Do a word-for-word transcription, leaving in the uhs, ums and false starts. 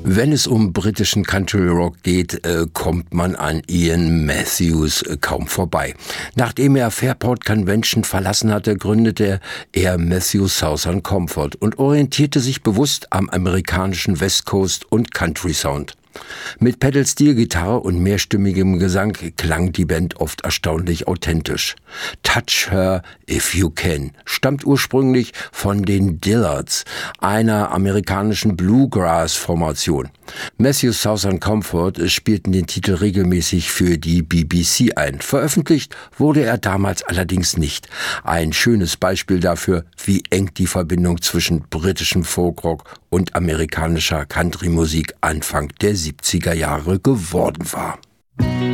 Wenn es um britischen Country Rock geht, äh, kommt man an Ian Matthews äh, kaum vorbei. Nachdem er Fairport Convention verlassen hatte, gründete er Matthews Southern Comfort und orientierte sich bewusst am amerikanischen West Coast und Country Sound. Mit Pedal-Steel-Gitarre und mehrstimmigem Gesang klang die Band oft erstaunlich authentisch. Touch Her If You Can stammt ursprünglich von den Dillards, einer amerikanischen Bluegrass-Formation. Matthews Southern Comfort spielten den Titel regelmäßig für die B B C ein. Veröffentlicht wurde er damals allerdings nicht. Ein schönes Beispiel dafür, wie eng die Verbindung zwischen britischem Folkrock und amerikanischer Country-Musik Anfang der siebziger Jahre geworden war.